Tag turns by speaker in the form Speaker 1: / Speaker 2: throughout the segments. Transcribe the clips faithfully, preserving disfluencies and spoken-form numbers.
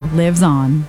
Speaker 1: lives on.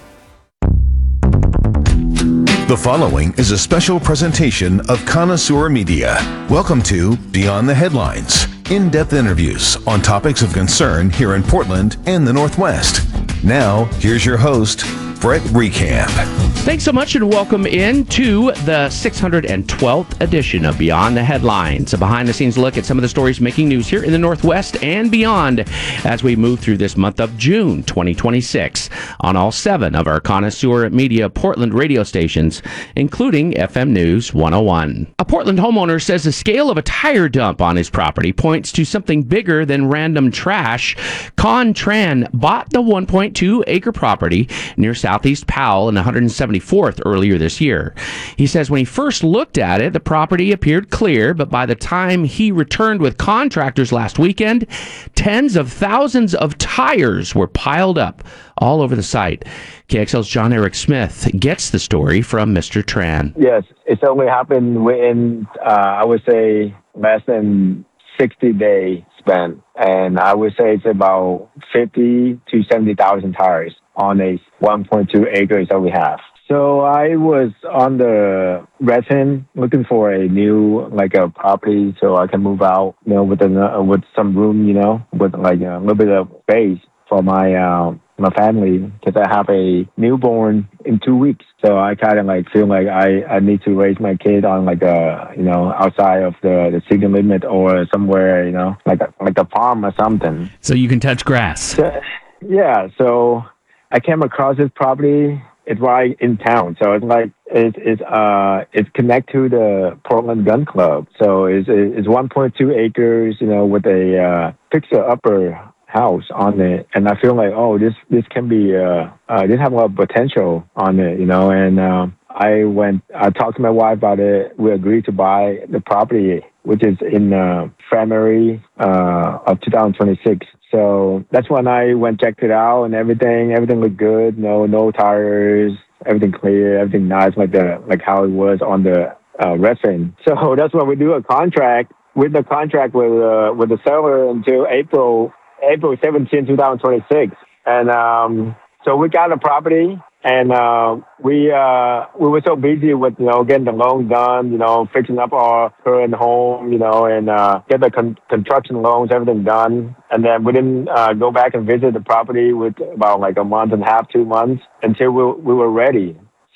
Speaker 2: The following is a special presentation of Connoisseur Media. Welcome to Beyond the Headlines, in-depth interviews on topics of concern here in Portland and the Northwest. Now, here's your host, Brett Recamp.
Speaker 3: Thanks so much and welcome in to the six hundred twelfth edition of Beyond the Headlines, a behind-the-scenes look at some of the stories making news here in the Northwest and beyond as we move through this month of June twenty twenty-six on all seven of our Connoisseur Media Portland radio stations, including F M News one oh one. A Portland homeowner says the scale of a tire dump on his property points to something bigger than random trash. Con Tran bought the one point two acre property near Southeast Powell and one hundred seventy-fourth earlier this year. He says when he first looked at it, the property appeared clear, but by the time he returned with contractors last weekend, tens of thousands of tires were piled up all over the site. K X L's John Eric Smith gets the story from Mister Tran.
Speaker 4: Yes, it's only happened within, uh, I would say, less than sixty days span. And I would say it's about fifty to seventy thousand tires on a one point two acres that we have. So I was on the Redfin looking for a new, like a property so I can move out, you know, with a, with some room, you know, with like a little bit of space for my, uh, my family, because I have a newborn in two weeks. So I kind of like feel like I, I need to raise my kid on like a, you know, outside of the, the city limit or somewhere, you know, like a, like a farm or something.
Speaker 5: So you can touch grass.
Speaker 4: So, yeah. So I came across this property. It's right in town. So it's like, it's, it's, uh, it's connected to the Portland Gun Club. So it's, it's one point two acres, you know, with a, uh, fixer-upper house on it. And I feel like, oh, this, this can be, uh, uh, this have a lot of potential on it, you know, and, um, I went, I talked to my wife about it. We agreed to buy the property, which is in, uh, February, uh, of two thousand twenty-six. So that's when I went, checked it out and everything, everything looked good. No, no tires, everything clear, everything nice, like the, like how it was on the, uh, Redfin. So that's when we do a contract with the contract with, uh, with the seller until April, April seventeenth, twenty twenty-six. And, um, so we got the property. And uh, we uh, we were so busy with, you know, getting the loan done, you know, fixing up our current home, you know, and uh, get the con- construction loans, everything done. And then we didn't uh, go back and visit the property with about like a month and a half, two months until we, we were ready.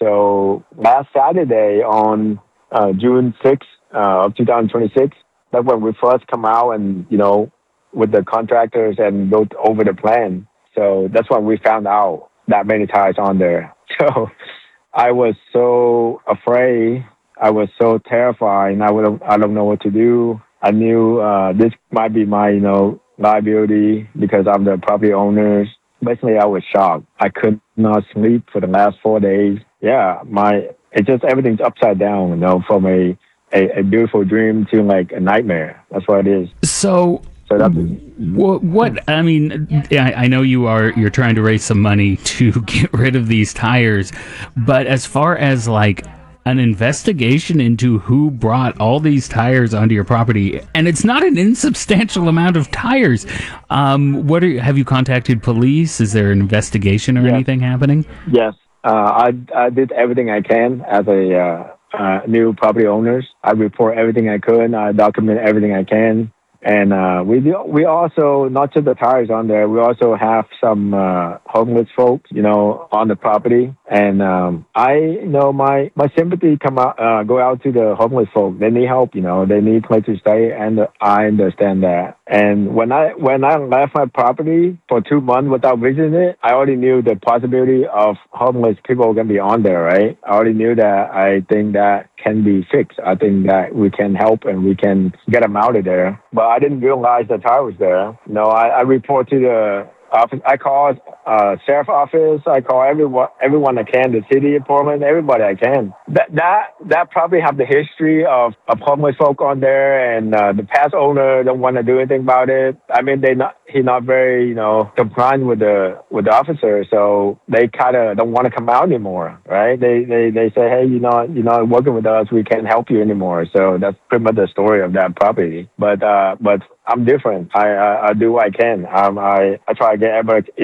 Speaker 4: So last Saturday on uh, June sixth uh, of two thousand twenty-six, that's when we first come out and, you know, with the contractors and go over the plan. So that's when we found out that many tires on there. So I was so afraid. I was so terrified, and I would I don't know what to do. I knew uh, this might be my, you know, liability because I'm the property owners. Basically, I was shocked. I could not sleep for the last four days. Yeah, my it just everything's upside down, you know, from a, a, a beautiful dream to like a nightmare. That's what it is.
Speaker 5: So.
Speaker 4: So that's
Speaker 5: what, what I mean, I, I know you are you're trying to raise some money to get rid of these tires, but as far as like an investigation into who brought all these tires onto your property, and it's not an insubstantial amount of tires. Um, what are have you contacted police? Is there an investigation or
Speaker 4: yes.
Speaker 5: anything happening?
Speaker 4: Yes, uh, I I did everything I can as a uh, uh, new property owners. I report everything I could. I document everything I can. And uh, we do, we also, not just the tires on there, we also have some uh, homeless folks, you know, on the property. And um, I, you know, my, my sympathy come out, uh, go out to the homeless folk. They need help, you know, they need place to stay, and I understand that. And when I when I left my property for two months without visiting it, I already knew the possibility of homeless people going to be on there, right? I already knew that. I think that can be fixed. I think that we can help and we can get them out of there. But I didn't realize the tire was there. No, I, I report to the office. I call uh, sheriff office. I call everyone, everyone I can, the city of Portland, everybody I can. That that that probably have the history of, of homeless folk on there, and uh, the past owner don't want to do anything about it. I mean, they not he not very, you know, compliant with the with the officer, so they kind of don't want to come out anymore, right? They they they say, hey, you know, you're not working with us, we can't help you anymore. So that's pretty much the story of that property. But uh, but I'm different. I, I I do what I can. Um, I I try to get everybody involved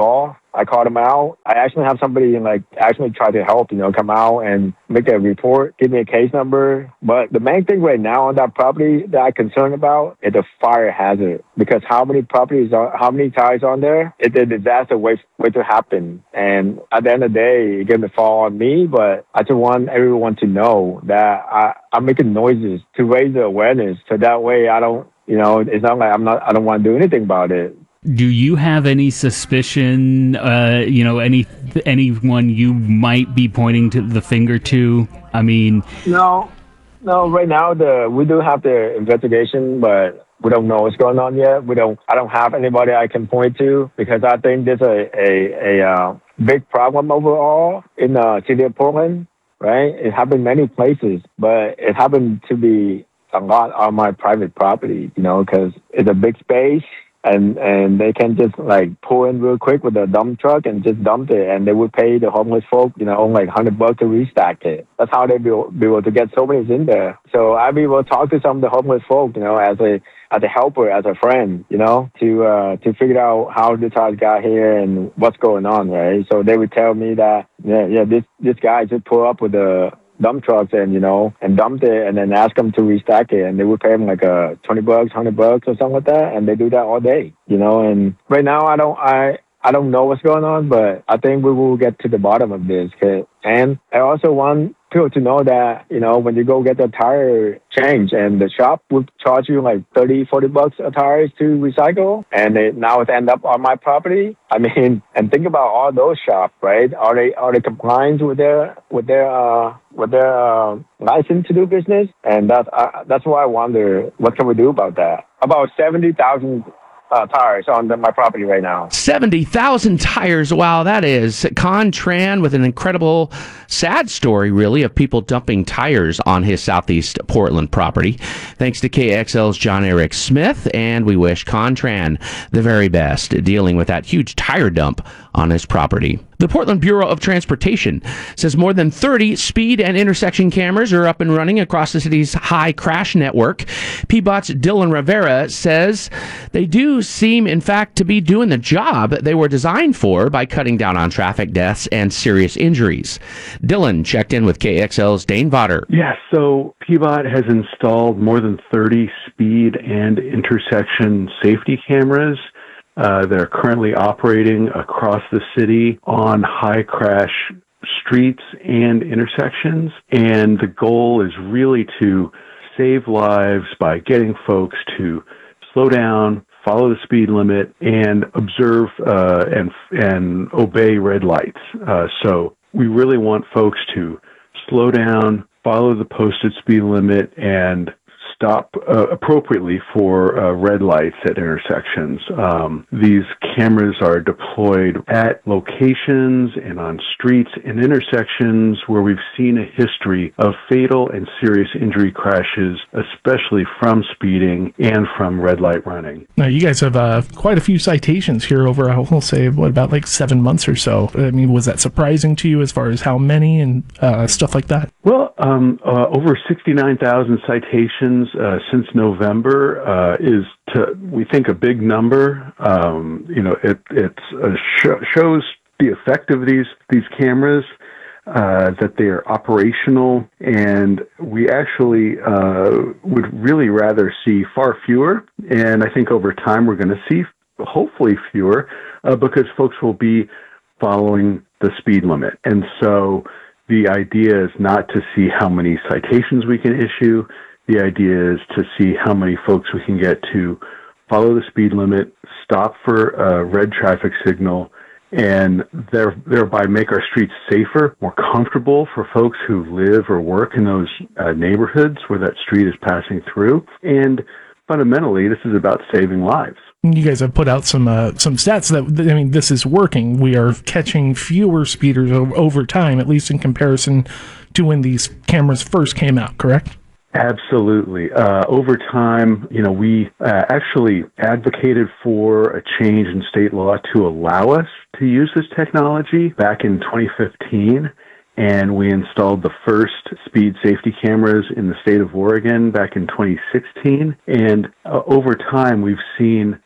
Speaker 4: involved. I called them out. I actually have somebody like actually try to help, you know, come out and make a report, give me a case number. But the main thing right now on that property that I'm concerned about is the fire hazard, because how many properties are, how many tires on there? It's a disaster wait, wait to happen. And at the end of the day, it's going to fall on me, but I just want everyone to know that I, I'm making noises to raise the awareness. So that way I don't, you know, it's not like I'm not, I don't want to do anything about it.
Speaker 5: Do you have any suspicion, uh, you know, any anyone you might be pointing to the finger to? I mean...
Speaker 4: No, no, right now the we do have the investigation, but we don't know what's going on yet. We don't, I don't have anybody I can point to, because I think there's a, a, a uh, big problem overall in the city of Portland, right? It happened many places, but it happened to be a lot on my private property, you know, because it's a big space. And and they can just like pull in real quick with a dump truck and just dump it, and they would pay the homeless folk, you know, like hundred bucks to restack it. That's how they be, be able to get so many in there. So I'd be able to talk to some of the homeless folk, you know, as a as a helper, as a friend, you know, to uh, to figure out how this house got here and what's going on, right? So they would tell me that yeah, yeah, this this guy just pulled up with a dump trucks and, you know, and dumped it and then ask them to restack it, and they would pay them like a twenty bucks, hundred bucks or something like that, and they do that all day, you know. And right now I don't I I don't know what's going on, but I think we will get to the bottom of this. And I also want people to know that, you know, when you go get the tire changed and the shop would charge you like thirty, forty bucks a tire to recycle, and it now it end up on my property. I mean, and think about all those shops, right? Are they are they compliant with their with their uh with their uh, license to do business? And that's uh, that's why I wonder, what can we do about that? About seventy thousand Uh, tires on the, my property right now.
Speaker 3: seventy thousand tires. Wow, that is. Contran with an incredible, sad story, really, of people dumping tires on his Southeast Portland property. Thanks to K X L's John Eric Smith, and we wish Contran the very best, dealing with that huge tire dump on his property. The Portland Bureau of Transportation says more than thirty speed and intersection cameras are up and running across the city's high crash network. P B O T's Dylan Rivera says they do seem, in fact, to be doing the job they were designed for by cutting down on traffic deaths and serious injuries. Dylan checked in with K X L's Dane Vodder.
Speaker 1: Yeah, so P B O T has installed more than thirty speed and intersection safety cameras Uh, they're currently operating across the city on high crash streets and intersections. And the goal is really to save lives by getting folks to slow down, follow the speed limit, and observe uh, and and obey red lights. Uh, so we really want folks to slow down, follow the posted speed limit, and stop uh, appropriately for uh, red lights at intersections. Um, these cameras are deployed at locations and on streets and intersections where we've seen a history of fatal and serious injury crashes, especially from speeding and from red light running.
Speaker 6: Now, you guys have uh, quite a few citations here over, I will say, what, about like seven months or so. I mean, was that surprising to you as far as how many and uh, stuff like that?
Speaker 1: Well, um, uh, over sixty-nine thousand citations uh, since November uh, is, to, we think, a big number. Um, you know, it it uh, sh- shows the effect of these these cameras, uh, that they are operational, and we actually uh, would really rather see far fewer. And I think over time we're going to see hopefully fewer uh, because folks will be following the speed limit. And so the idea is not to see how many citations we can issue. The idea is to see how many folks we can get to follow the speed limit, stop for a red traffic signal, and there, thereby make our streets safer, more comfortable for folks who live or work in those uh, neighborhoods where that street is passing through. And fundamentally, this is about saving lives.
Speaker 6: You guys have put out some uh, some stats that, I mean, this is working. We are catching fewer speeders o- over time, at least in comparison to when these cameras first came out, correct?
Speaker 1: Absolutely. Uh, over time, you know, we uh, actually advocated for a change in state law to allow us to use this technology back in twenty fifteen. And we installed the first speed safety cameras in the state of Oregon back in twenty sixteen. And uh, over time, we've seen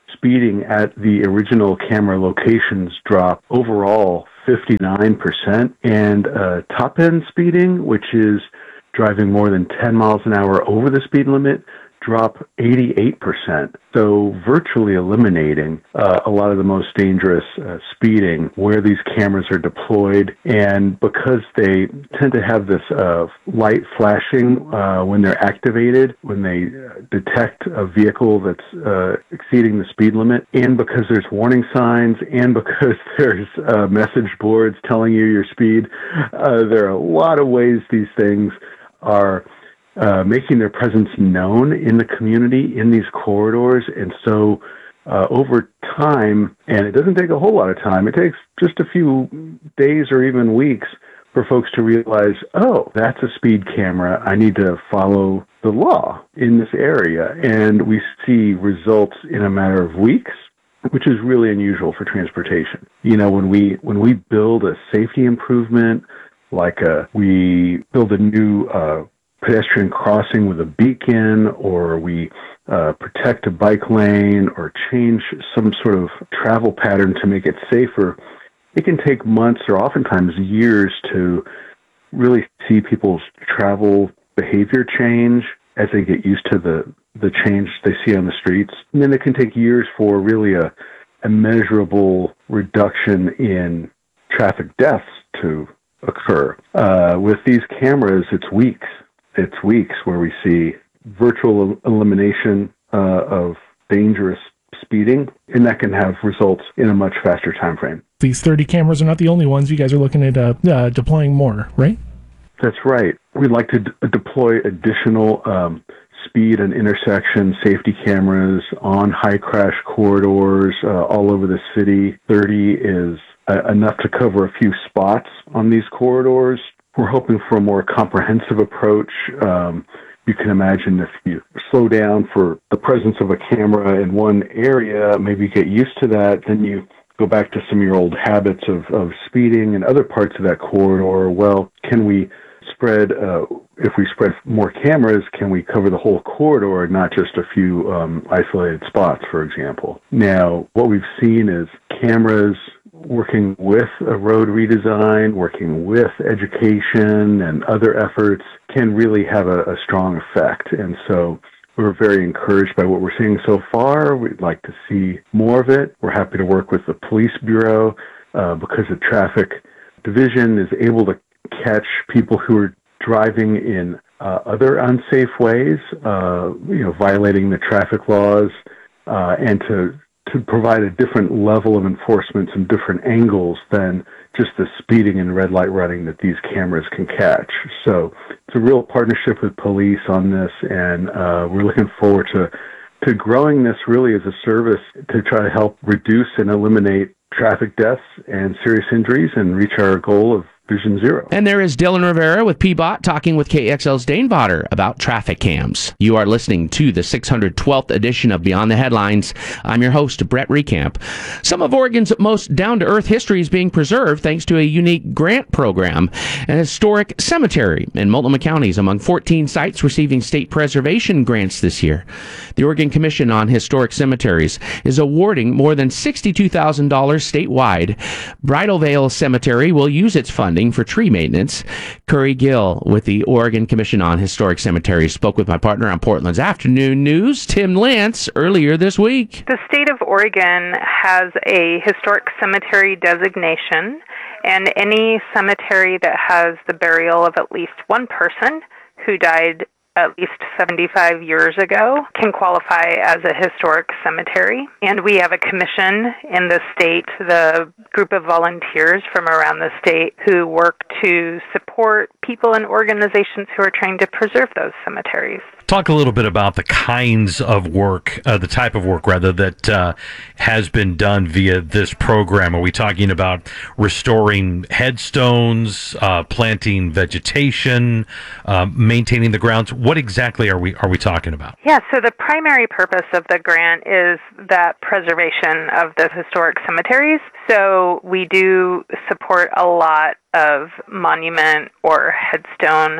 Speaker 1: speeding at the original camera locations drop overall fifty-nine percent, and uh, top-end speeding, which is driving more than ten miles an hour over the speed limit, drop eighty-eight percent. So virtually eliminating uh, a lot of the most dangerous uh, speeding where these cameras are deployed. And because they tend to have this uh, light flashing uh, when they're activated, when they detect a vehicle that's uh, exceeding the speed limit, and because there's warning signs, and because there's uh, message boards telling you your speed, uh, there are a lot of ways these things are Uh, making their presence known in the community, in these corridors. And so uh, over time, and it doesn't take a whole lot of time, it takes just a few days or even weeks for folks to realize, oh, that's a speed camera. I need to follow the law in this area. And we see results in a matter of weeks, which is really unusual for transportation. You know, when we when we build a safety improvement, like a, we build a new uh, pedestrian crossing with a beacon, or we uh, protect a bike lane, or change some sort of travel pattern to make it safer, it can take months or oftentimes years to really see people's travel behavior change as they get used to the, the change they see on the streets. And then it can take years for really a, a measurable reduction in traffic deaths to occur. Uh, with these cameras, it's weeks. It's weeks where we see virtual elimination uh, of dangerous speeding, and that can have results in a much faster time frame.
Speaker 6: These thirty cameras are not the only ones. You guys are looking at uh, uh, deploying more, right?
Speaker 1: That's right. We'd like to d- deploy additional um, speed and intersection safety cameras on high crash corridors uh, all over the city. thirty is uh, enough to cover a few spots on these corridors. We're hoping for a more comprehensive approach. Um, you can imagine if you slow down for the presence of a camera in one area, maybe get used to that, then you go back to some of your old habits of, of speeding in other parts of that corridor. Well, can we spread, uh, if we spread more cameras, can we cover the whole corridor, not just a few um, isolated spots, for example? Now, what we've seen is cameras working with a road redesign, working with education and other efforts can really have a, a strong effect. And so we're very encouraged by what we're seeing so far. We'd like to see more of it. We're happy to work with the police bureau uh, because the traffic division is able to catch people who are driving in uh, other unsafe ways, uh, you know, violating the traffic laws, uh, and to to provide a different level of enforcement, some different angles than just the speeding and red light running that these cameras can catch. So it's a real partnership with police on this, and uh, we're looking forward to, to growing this really as a service to try to help reduce and eliminate traffic deaths and serious injuries and reach our goal of Vision Zero.
Speaker 3: And there is Dylan Rivera with P B O T talking with K X L's Dane Vodder about traffic cams. You are listening to the six hundred twelfth edition of Beyond the Headlines. I'm your host, Brett Recamp. Some of Oregon's most down-to-earth history is being preserved thanks to a unique grant program. An historic cemetery in Multnomah County is among fourteen sites receiving state preservation grants this year. The Oregon Commission on Historic Cemeteries is awarding more than sixty-two thousand dollars statewide. Bridal Veil Cemetery will use its funding for tree maintenance. Curry Gill with the Oregon Commission on Historic Cemeteries spoke with my partner on Portland's Afternoon News, Tim Lance, earlier this week.
Speaker 7: The state of Oregon has a historic cemetery designation, and any cemetery that has the burial of at least one person who died at least seventy-five years ago can qualify as a historic cemetery. And we have a commission in the state, the group of volunteers from around the state who work to support people and organizations who are trying to preserve those cemeteries.
Speaker 8: Talk a little bit about the kinds of work, uh, the type of work, rather, that uh, has been done via this program. Are we talking about restoring headstones, uh, planting vegetation, uh, maintaining the grounds? What exactly are we are we talking about?
Speaker 7: Yeah, so the primary purpose of the grant is that preservation of the historic cemeteries. So we do support a lot of monument or headstone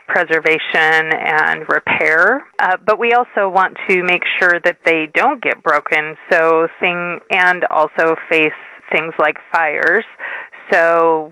Speaker 7: preservation and repair. Uh, but we also want to make sure that they don't get broken, so thing and also face things like fires. So